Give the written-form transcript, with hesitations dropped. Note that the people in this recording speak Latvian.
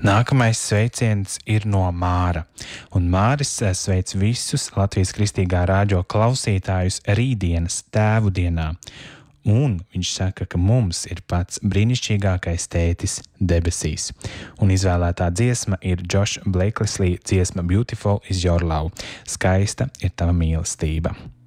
Nākamais sveiciens ir no Māra. Un Māris sveic visus Latvijas Kristīgā rādio klausītājus rītdienas tēvu dienā. Un viņš saka, ka mums ir pats brīnišķīgākais tētis debesīs. Un izvēlētā dziesma ir Josh Blakeslee dziesma Beautiful is Your Love. Skaista ir tava mīlestība.